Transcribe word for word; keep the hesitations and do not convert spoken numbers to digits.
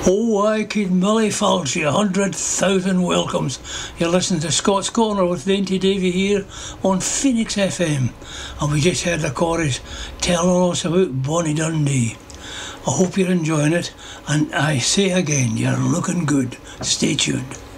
Oh, I kid Millie Falch, a hundred thousand welcomes. You're listening to Scott's Corner with Dainty Davy here on Phoenix F M. And we just heard the chorus telling us about Bonnie Dundee. I hope you're enjoying it. And I say again, you're looking good. Stay tuned.